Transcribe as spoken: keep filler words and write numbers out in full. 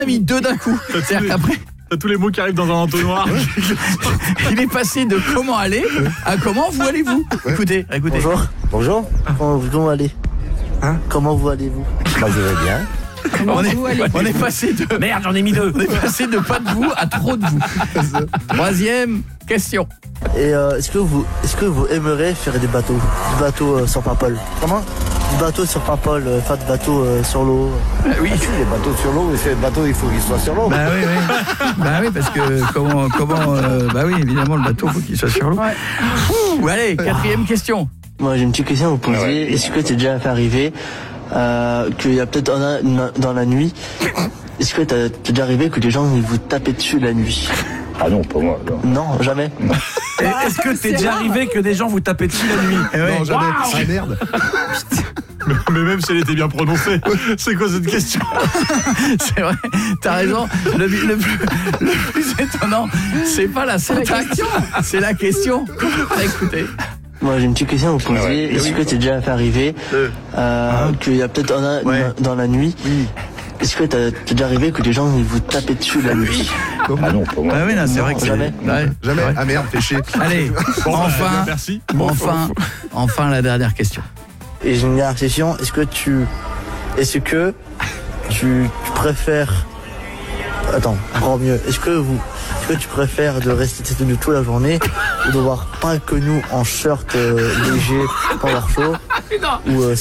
a mis deux d'un coup. C'est-à-dire qu'après, t'as tous les mots qui arrivent dans un entonnoir. il est passé de comment aller à comment vous allez-vous. Écoutez, écoutez. Bonjour. Bonjour. Comment vous comment allez Hein Comment vous allez-vous Moi je vais bien. Comment on, est, on est passé de Merde, j'en ai mis deux. On est passé de pas de vous à trop de vous. Troisième question. Et euh, est-ce que vous est-ce que vous aimeriez faire des bateaux, des bateaux euh, sur Paimpol? Comment? Des bateaux sur Paimpol, euh, faire des bateaux euh, sur l'eau. Ah, oui, ah, si, les bateaux sur l'eau, mais c'est le bateau, il faut qu'il soit sur l'eau. Bah oui, oui. Bah oui, parce que comment comment euh, bah oui, évidemment le bateau faut qu'il soit sur l'eau. Ouais. Ouh, allez, quatrième question. Moi j'ai une petite question à vous poser. Ouais. Est-ce que t'es déjà fait arriver euh, qu'il y a peut-être dans, dans la nuit, est-ce que t'as, t'es déjà arrivé que les gens ils vous tapaient dessus la nuit? Ah non, pas moi. Non, non jamais. Non. Est-ce que t'es déjà arrivé que des gens vous tapaient dessus la nuit? Eh ouais. Non, jamais. Wow. Ah merde. mais, mais même si elle était bien prononcée, c'est quoi cette question? C'est vrai, t'as raison. Le, le, plus, le plus étonnant, c'est pas la syntaxe, c'est la question. Écoutez. Moi j'ai une petite question à vous poser. Ouais, ouais. Est-ce oui. que t'es déjà fait arriver euh, euh, qu'il y a peut-être dans, ouais. dans la nuit, oui. Est-ce que t'as, t'es déjà arrivé que des gens ils vous tapaient dessus la nuit? Ah non, pas moi. Ah oui, non, c'est non, vrai que jamais. C'est... Ouais, jamais. Ah merde, fais chier. Allez, bon, enfin, bah, merci. Enfin, enfin la dernière question. Et j'ai une dernière question. Est-ce que tu, est-ce que tu, tu préfères, attends, encore mieux. Est-ce que vous, est-ce que tu préfères de rester tenu toute la journée ou de voir pas que nous en shirt euh, léger pendant chaud ou euh,